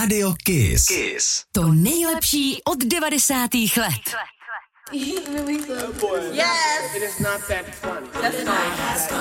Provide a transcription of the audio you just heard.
Radio Kiss. To nejlepší od 90. let. Yes! It is not that funny. That's not.